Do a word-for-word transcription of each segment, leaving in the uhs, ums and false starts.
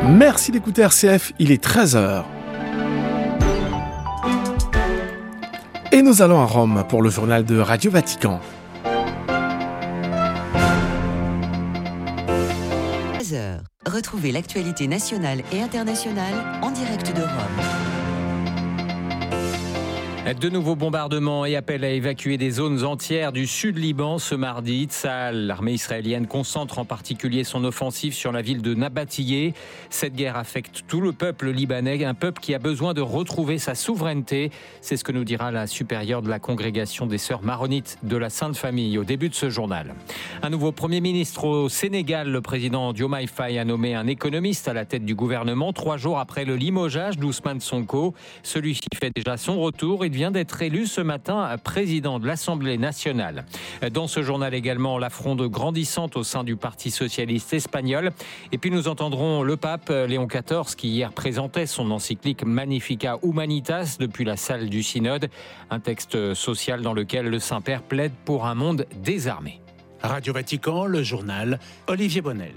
Merci d'écouter R C F, il est treize heures. Et nous allons à Rome pour le journal de Radio Vatican. treize heures. Retrouvez l'actualité nationale et internationale en direct de Rome. De nouveaux bombardements et appels à évacuer des zones entières du sud Liban ce mardi. Tsahal, l'armée israélienne, concentre en particulier son offensive sur la ville de Nabatillé. Cette guerre affecte tout le peuple libanais, un peuple qui a besoin de retrouver sa souveraineté. C'est ce que nous dira la supérieure de la congrégation des sœurs maronites de la Sainte Famille au début de ce journal. Un nouveau Premier ministre au Sénégal, le président Diomaye Faye a nommé un économiste à la tête du gouvernement trois jours après le limogeage d'Ousmane Sonko. Celui-ci fait déjà son retour. Il vient d'être élu ce matin président de l'Assemblée nationale. Dans ce journal également, la fronde grandissante au sein du Parti socialiste espagnol. Et puis nous entendrons le pape Léon quatorze qui hier présentait son encyclique Magnificat Humanitas depuis la salle du synode. Un texte social dans lequel le Saint-Père plaide pour un monde désarmé. Radio Vatican, le journal, Olivier Bonnel.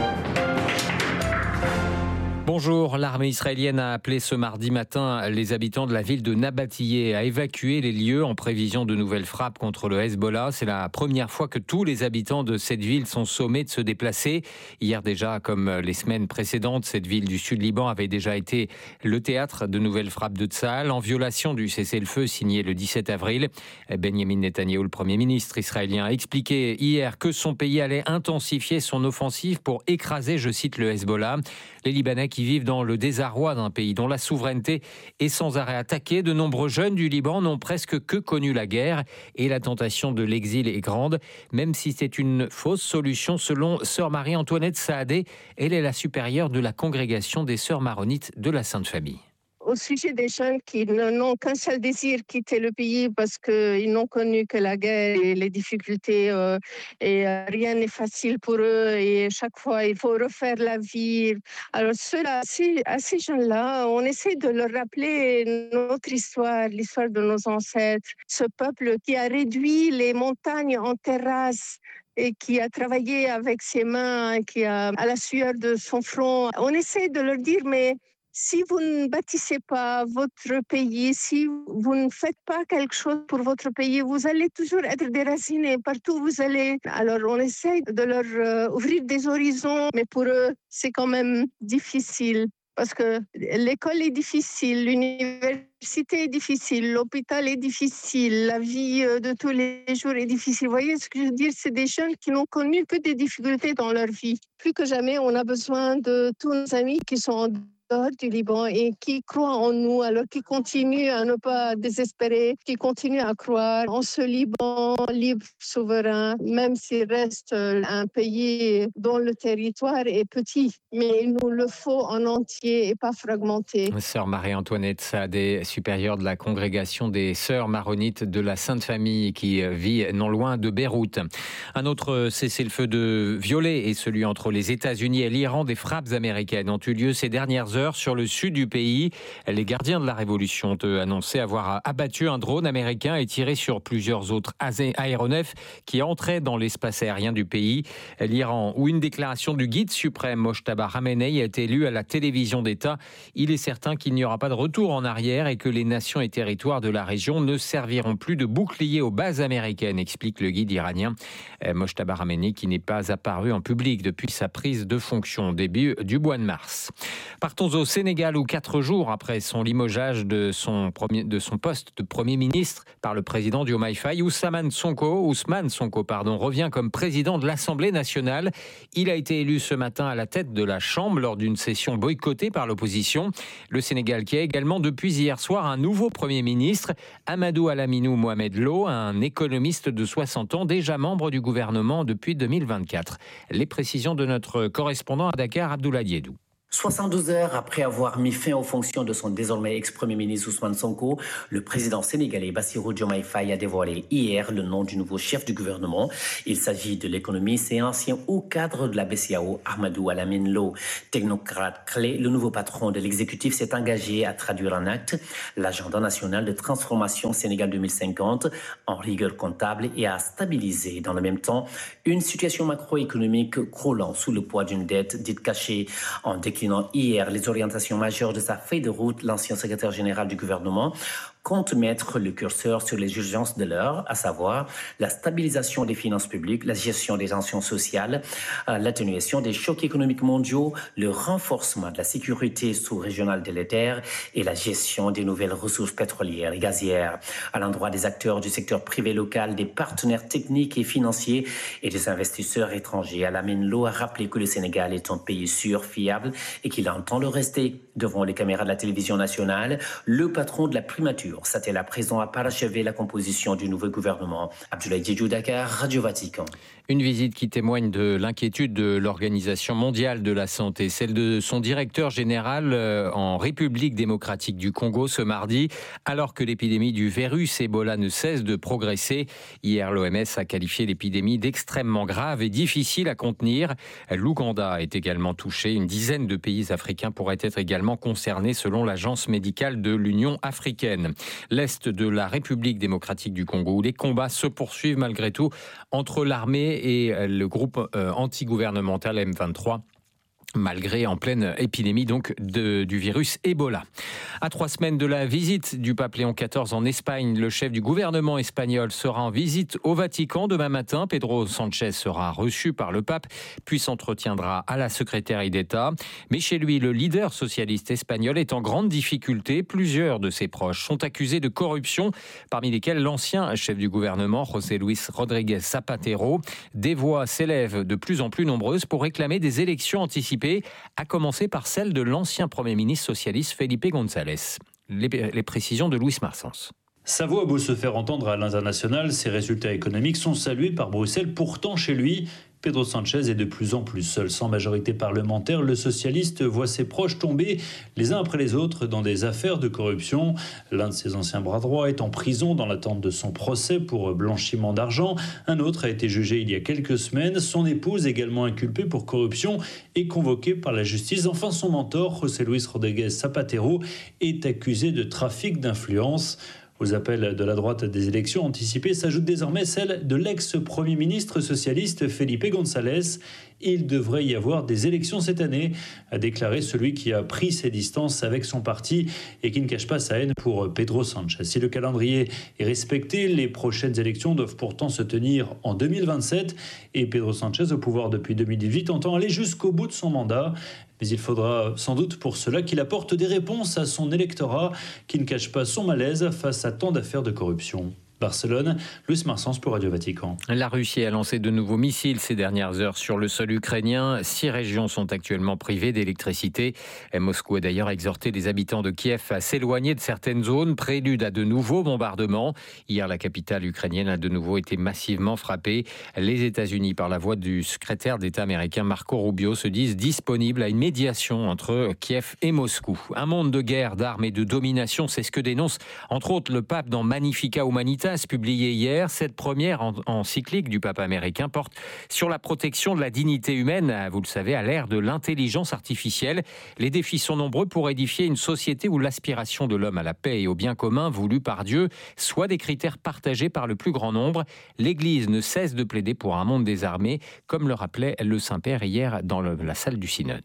Bonjour, l'armée israélienne a appelé ce mardi matin les habitants de la ville de Nabatillé à évacuer les lieux en prévision de nouvelles frappes contre le Hezbollah. C'est la première fois que tous les habitants de cette ville sont sommés de se déplacer. Hier déjà, comme les semaines précédentes, cette ville du sud-Liban avait déjà été le théâtre de nouvelles frappes de Tsahal en violation du cessez-le-feu signé le dix-sept avril. Benjamin Netanyahou, le Premier ministre israélien, a expliqué hier que son pays allait intensifier son offensive pour écraser, je cite, le Hezbollah. Les Libanais qui vivent dans le désarroi d'un pays dont la souveraineté est sans arrêt attaquée. De nombreux jeunes du Liban n'ont presque que connu la guerre et la tentation de l'exil est grande, même si c'est une fausse solution selon sœur Marie-Antoinette Saadé. Elle est la supérieure de la congrégation des sœurs maronites de la Sainte Famille. Au sujet des jeunes qui n'ont qu'un seul désir, quitter le pays parce qu'ils n'ont connu que la guerre et les difficultés euh, et euh, rien n'est facile pour eux et chaque fois il faut refaire la vie. Alors ceux-là, ces, à ces jeunes-là, on essaie de leur rappeler notre histoire, l'histoire de nos ancêtres, ce peuple qui a réduit les montagnes en terrasses et qui a travaillé avec ses mains, qui a à la sueur de son front. On essaie de leur dire, mais si vous ne bâtissez pas votre pays, si vous ne faites pas quelque chose pour votre pays, vous allez toujours être déracinés partout où vous allez. Alors on essaie de leur euh, ouvrir des horizons, mais pour eux, c'est quand même difficile. Parce que l'école est difficile, l'université est difficile, l'hôpital est difficile, la vie de tous les jours est difficile. Vous voyez ce que je veux dire? C'est des jeunes qui n'ont connu que des difficultés dans leur vie. Plus que jamais, on a besoin de tous nos amis qui sont en dehors du Liban et qui croient en nous, alors qui continuent à ne pas désespérer, qui continuent à croire en ce Liban libre, souverain, même s'il reste un pays dont le territoire est petit. Mais il nous le faut en entier et pas fragmenté. Sœur Marie-Antoinette Saadé, supérieure de la congrégation des sœurs maronites de la Sainte Famille qui vit non loin de Beyrouth. Un autre cessez-le-feu de violet est celui entre les États-Unis et l'Iran. Des frappes américaines ont eu lieu ces dernières heures sur le sud du pays. Les gardiens de la Révolution ont annoncé avoir abattu un drone américain et tiré sur plusieurs autres aéronefs qui entraient dans l'espace aérien du pays. L'Iran, où une déclaration du guide suprême Mojtaba Khamenei a été lue à la télévision d'État. Il est certain qu'il n'y aura pas de retour en arrière et que les nations et territoires de la région ne serviront plus de bouclier aux bases américaines, explique le guide iranien. Mojtaba Khamenei qui n'est pas apparu en public depuis sa prise de fonction au début du mois de mars. Partons au Sénégal où quatre jours après son limogeage de son, premier, de son poste de Premier ministre par le président Diomaye Faye, Ousmane Sonko, Ousmane Sonko pardon, revient comme président de l'Assemblée nationale. Il a été élu ce matin à la tête de la Chambre lors d'une session boycottée par l'opposition. Le Sénégal qui a également depuis hier soir un nouveau Premier ministre, Amadou Alaminou Mohamed Lo, un économiste de soixante ans, déjà membre du gouvernement depuis deux mille vingt-quatre. Les précisions de notre correspondant à Dakar, Abdoulaye Diédou. soixante-douze heures après avoir mis fin aux fonctions de son désormais ex-premier ministre Ousmane Sonko, le président sénégalais Bassirou Diomaye Faye a dévoilé hier le nom du nouveau chef du gouvernement. Il s'agit de l'économiste et ancien haut cadre de la B C E A O, Amadou Alamine Lo. Technocrate clé, le nouveau patron de l'exécutif s'est engagé à traduire en acte l'agenda national de transformation Sénégal deux mille cinquante en rigueur comptable et à stabiliser dans le même temps une situation macroéconomique croulant sous le poids d'une dette dite cachée en déclin déclinant hier les orientations majeures de sa feuille de route, l'ancien secrétaire général du gouvernement compte mettre le curseur sur les urgences de l'heure, à savoir la stabilisation des finances publiques, la gestion des tensions sociales, l'atténuation des chocs économiques mondiaux, le renforcement de la sécurité sous-régionale délétère et la gestion des nouvelles ressources pétrolières et gazières. À l'endroit des acteurs du secteur privé local, des partenaires techniques et financiers et des investisseurs étrangers, Alamine Lo a rappelé que le Sénégal est un pays sûr, fiable et qu'il entend le rester. Devant les caméras de la télévision nationale, le patron de la primature s'attelle à présent à parachever la composition du nouveau gouvernement. Abdoulaye Diédhiou, Dakar, Radio Vatican. Une visite qui témoigne de l'inquiétude de l'Organisation mondiale de la santé, celle de son directeur général en République démocratique du Congo ce mardi, alors que l'épidémie du virus Ebola ne cesse de progresser. Hier, l'O M S a qualifié l'épidémie d'extrêmement grave et difficile à contenir. L'Ouganda est également touché. Une dizaine de pays africains pourraient être également concernés selon l'agence médicale de l'Union africaine. L'Est de la République démocratique du Congo, où les combats se poursuivent malgré tout entre l'armée et le groupe euh, anti-gouvernemental M vingt-trois. Malgré en pleine épidémie donc de, du virus Ebola. À trois semaines de la visite du pape Léon quatorze en Espagne, le chef du gouvernement espagnol sera en visite au Vatican demain matin. Pedro Sánchez sera reçu par le pape, puis s'entretiendra à la secrétaire d'État. Mais chez lui, le leader socialiste espagnol est en grande difficulté. Plusieurs de ses proches sont accusés de corruption, parmi lesquels l'ancien chef du gouvernement, José Luis Rodríguez Zapatero. Des voix s'élèvent de plus en plus nombreuses pour réclamer des élections anticipées, à commencer par celle de l'ancien Premier ministre socialiste Felipe González. Les, les précisions de Louis Marsens. Sa voix a beau se faire entendre à l'international, ses résultats économiques sont salués par Bruxelles. Pourtant, chez lui, Pedro Sánchez est de plus en plus seul. Sans majorité parlementaire, le socialiste voit ses proches tomber les uns après les autres dans des affaires de corruption. L'un de ses anciens bras droits est en prison dans l'attente de son procès pour blanchiment d'argent. Un autre a été jugé il y a quelques semaines. Son épouse, également inculpée pour corruption, est convoquée par la justice. Enfin, son mentor, José Luis Rodríguez Zapatero, est accusé de trafic d'influence. Aux appels de la droite des élections anticipées s'ajoute désormais celle de l'ex-premier ministre socialiste Felipe González. Il devrait y avoir des élections cette année, a déclaré celui qui a pris ses distances avec son parti et qui ne cache pas sa haine pour Pedro Sánchez. Si le calendrier est respecté, les prochaines élections doivent pourtant se tenir en deux mille vingt-sept et Pedro Sánchez, au pouvoir depuis deux mille dix-huit, entend aller jusqu'au bout de son mandat. Mais il faudra sans doute pour cela qu'il apporte des réponses à son électorat qui ne cache pas son malaise face à tant d'affaires de corruption. Barcelone, Louis Marsens pour Radio Vatican. La Russie a lancé de nouveaux missiles ces dernières heures sur le sol ukrainien. Six régions sont actuellement privées d'électricité. Moscou a d'ailleurs exhorté les habitants de Kiev à s'éloigner de certaines zones, prélude à de nouveaux bombardements. Hier, la capitale ukrainienne a de nouveau été massivement frappée. Les États-Unis, par la voix du secrétaire d'État américain Marco Rubio, se disent disponibles à une médiation entre Kiev et Moscou. Un monde de guerre, d'armes et de domination, c'est ce que dénonce entre autres le pape dans Magnificat Humanitas, publié hier. Cette première encyclique du pape américain porte sur la protection de la dignité humaine, vous le savez, à l'ère de l'intelligence artificielle. Les défis sont nombreux pour édifier une société où l'aspiration de l'homme à la paix et au bien commun voulu par Dieu soit des critères partagés par le plus grand nombre. L'Église ne cesse de plaider pour un monde désarmé, comme le rappelait le Saint-Père hier dans le, la salle du synode.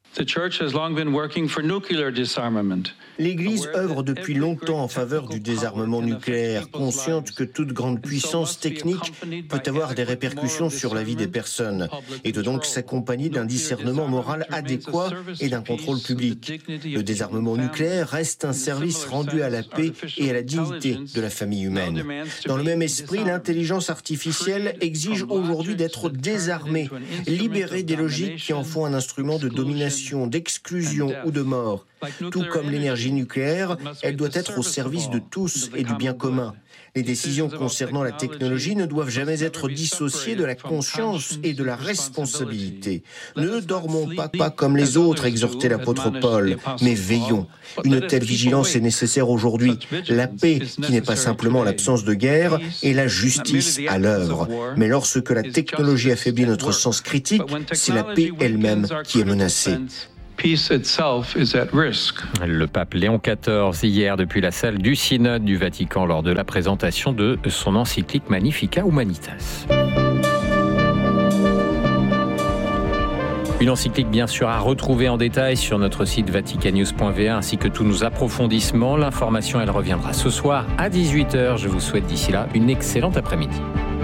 L'Église œuvre depuis longtemps en faveur du désarmement nucléaire, consciente que toute grande puissance technique peut avoir des répercussions sur la vie des personnes et doit donc s'accompagner d'un discernement moral adéquat et d'un contrôle public. Le désarmement nucléaire reste un service rendu à la paix et à la dignité de la famille humaine. Dans le même esprit, l'intelligence artificielle exige aujourd'hui d'être désarmée, libérée des logiques qui en font un instrument de domination, d'exclusion ou de mort. Tout comme l'énergie nucléaire, elle doit être au service de tous et du bien commun. Les décisions concernant la technologie ne doivent jamais être dissociées de la conscience et de la responsabilité. Ne dormons pas, pas comme les autres, exhortait l'apôtre Paul, mais veillons. Une telle vigilance est nécessaire aujourd'hui. La paix, qui n'est pas simplement l'absence de guerre, est la justice à l'œuvre. Mais lorsque la technologie affaiblit notre sens critique, c'est la paix elle-même qui est menacée. Peace itself is at risk. Le pape Léon quatorze, hier, depuis la salle du synode du Vatican, lors de la présentation de son encyclique Magnificat Humanitas. Une encyclique bien sûr à retrouver en détail sur notre site vatican news point v a ainsi que tous nos approfondissements. L'information, elle reviendra ce soir à dix-huit heures. Je vous souhaite d'ici là une excellente après-midi.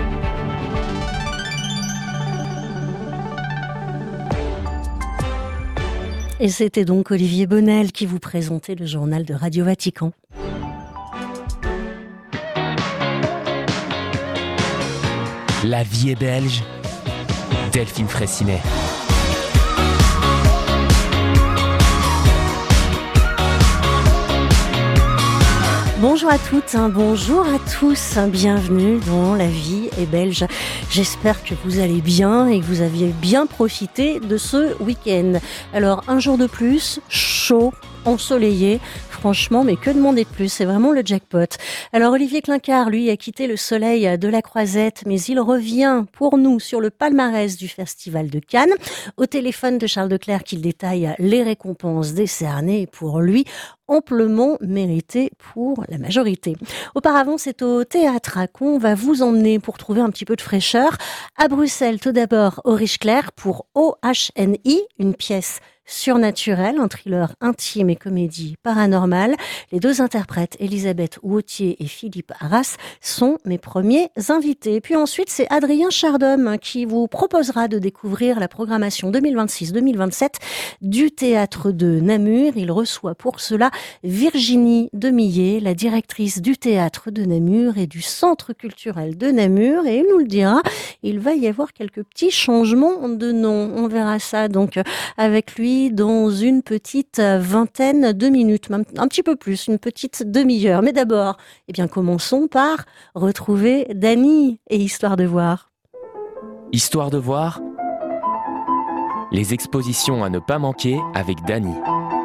Et c'était donc Olivier Bonnel qui vous présentait le journal de Radio Vatican. La vie est belge. Delphine Fraissinet. Bonjour à toutes, hein, bonjour à tous, hein, bienvenue dans La vie est belge. J'espère que vous allez bien et que vous aviez bien profité de ce week-end. Alors un jour de plus, chaud, ensoleillé, franchement, mais que demander de plus, c'est vraiment le jackpot. Alors Olivier Clincard, lui, a quitté le soleil de la Croisette, mais il revient pour nous sur le palmarès du Festival de Cannes. Au téléphone de Charles Declercq, il détaille les récompenses décernées pour lui, amplement mérité pour la majorité. Auparavant, c'est au théâtre qu'on va vous emmener pour trouver un petit peu de fraîcheur. À Bruxelles, tout d'abord, au Richeclerc pour O H N I, une pièce surnaturelle, un thriller intime et comédie paranormale. Les deux interprètes, Elisabeth Wautier et Philippe Arras, sont mes premiers invités. Puis ensuite, c'est Adrien Chardhomme qui vous proposera de découvrir la programmation deux mille vingt-six deux mille vingt-sept du Théâtre de Namur. Il reçoit pour cela Virginie Demillet, la directrice du Théâtre de Namur et du Centre culturel de Namur. Et il nous le dira, il va y avoir quelques petits changements de nom. On verra ça donc avec lui dans une petite vingtaine de minutes, même un petit peu plus, une petite demi-heure. Mais d'abord, eh bien, commençons par retrouver Dany et Histoire de voir. Histoire de voir, les expositions à ne pas manquer avec Dany.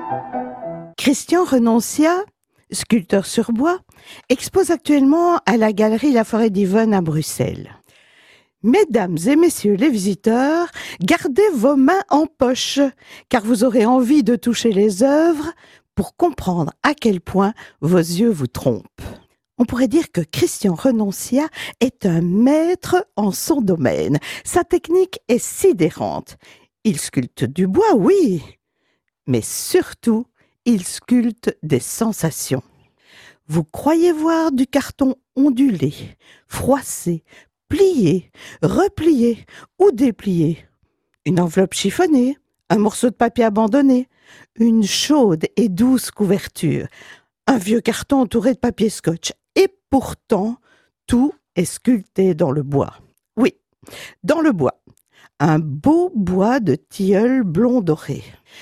Christian Renoncia, sculpteur sur bois, expose actuellement à la galerie La Forêt d'Yvonne à Bruxelles. Mesdames et messieurs les visiteurs, gardez vos mains en poche, car vous aurez envie de toucher les œuvres pour comprendre à quel point vos yeux vous trompent. On pourrait dire que Christian Renoncia est un maître en son domaine. Sa technique est sidérante. Il sculpte du bois, oui, mais surtout, il sculpte des sensations. Vous croyez voir du carton ondulé, froissé, plié, replié ou déplié, une enveloppe chiffonnée, un morceau de papier abandonné, une chaude et douce couverture, un vieux carton entouré de papier scotch. Et pourtant, tout est sculpté dans le bois. Oui, dans le bois. Un beau bois de tilleul blond doré.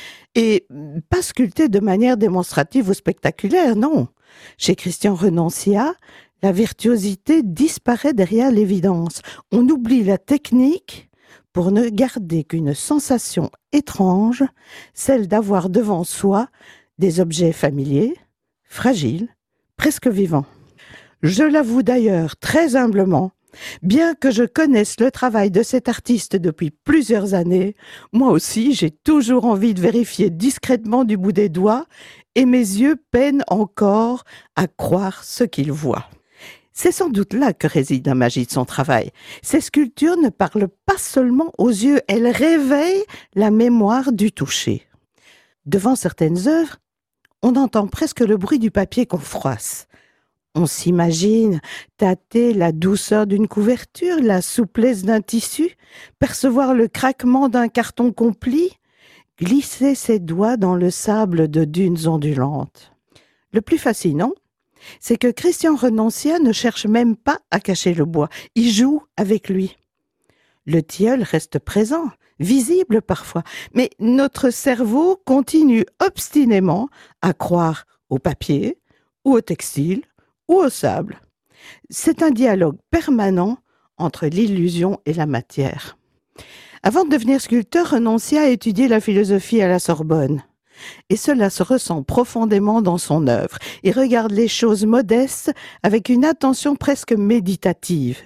Et pas sculpté de manière démonstrative ou spectaculaire, non. Chez Christian Renoncia, la virtuosité disparaît derrière l'évidence. On oublie la technique pour ne garder qu'une sensation étrange, celle d'avoir devant soi des objets familiers, fragiles, presque vivants. Je l'avoue d'ailleurs très humblement, bien que je connaisse le travail de cet artiste depuis plusieurs années, moi aussi j'ai toujours envie de vérifier discrètement du bout des doigts et mes yeux peinent encore à croire ce qu'ils voient. C'est sans doute là que réside la magie de son travail. Ces sculptures ne parlent pas seulement aux yeux, elles réveillent la mémoire du toucher. Devant certaines œuvres, on entend presque le bruit du papier qu'on froisse. On s'imagine tâter la douceur d'une couverture, la souplesse d'un tissu, percevoir le craquement d'un carton compli, glisser ses doigts dans le sable de dunes ondulantes. Le plus fascinant, c'est que Christian Renoncia ne cherche même pas à cacher le bois, il joue avec lui. Le tilleul reste présent, visible parfois, mais notre cerveau continue obstinément à croire au papier, ou au textile, ou au sable. C'est un dialogue permanent entre l'illusion et la matière. Avant de devenir sculpteur, Renoncia a étudié la philosophie à la Sorbonne. Et cela se ressent profondément dans son œuvre. Il regarde les choses modestes avec une attention presque méditative.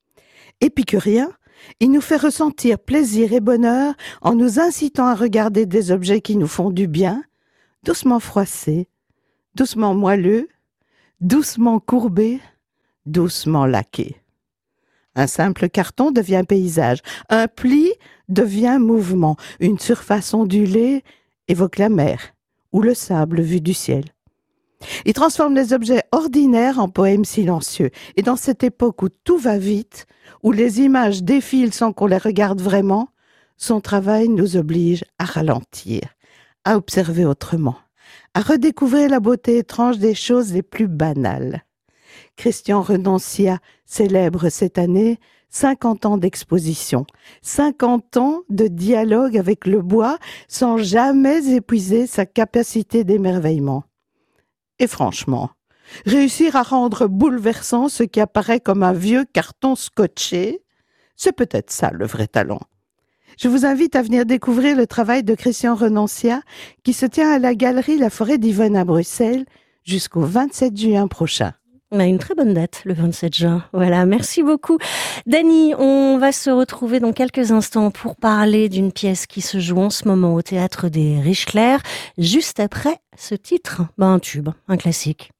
Épicurien, il nous fait ressentir plaisir et bonheur en nous incitant à regarder des objets qui nous font du bien, doucement froissés, doucement moelleux, doucement courbés, doucement laqués. Un simple carton devient paysage. Un pli devient mouvement. Une surface ondulée évoque la mer ou le sable vu du ciel. Il transforme les objets ordinaires en poèmes silencieux. Et dans cette époque où tout va vite, où les images défilent sans qu'on les regarde vraiment, son travail nous oblige à ralentir, à observer autrement, à redécouvrir la beauté étrange des choses les plus banales. Christian Renoncia célèbre cette année cinquante ans d'exposition, cinquante ans de dialogue avec le bois sans jamais épuiser sa capacité d'émerveillement. Et franchement, réussir à rendre bouleversant ce qui apparaît comme un vieux carton scotché, c'est peut-être ça le vrai talent. Je vous invite à venir découvrir le travail de Christian Renoncia qui se tient à la galerie La Forêt d'Yvonne à Bruxelles jusqu'au vingt-sept juin prochain. On a une très bonne date, le vingt-sept juin. Voilà, merci beaucoup. Dany, on va se retrouver dans quelques instants pour parler d'une pièce qui se joue en ce moment au Théâtre des Riches Clercs, juste après ce titre. Ben, un tube, un classique.